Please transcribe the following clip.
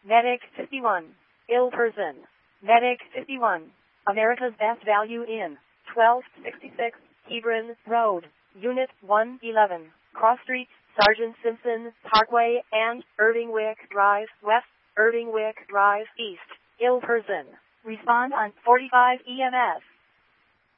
Medic 51. Ill person. Medic 51. America's Best Value Inn. 1266 Hebron Road, Unit 111, Cross Street, Sergeant Simpson Parkway, and Irving Wick Drive West, Irving Wick Drive East. Ill person. Respond on 45 EMS.